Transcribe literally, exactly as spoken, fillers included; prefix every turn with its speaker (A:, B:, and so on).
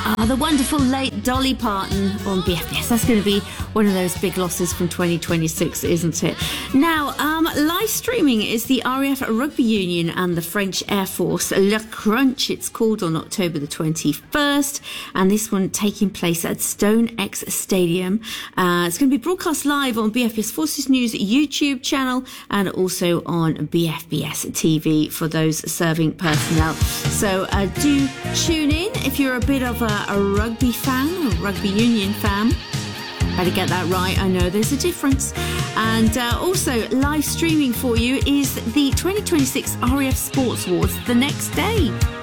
A: Ah, the wonderful late Dolly Parton on B F B S. That's going to be one of those big losses from twenty twenty-six, isn't it? Now, um, live streaming is the R A F Rugby Union and the French Air Force Le Crunch, it's called, on October the twenty-first, and this one taking place at StoneX Stadium. Uh, it's going to be broadcast live on B F B S Forces News YouTube channel and also on B F B S T V for those serving personnel. So uh, do tune in if you're a bit of a, a rugby fan, or rugby union fan. Better get that right, I know there's a difference. And uh, also live streaming for you is the twenty twenty-six R A F Sports Awards the next day.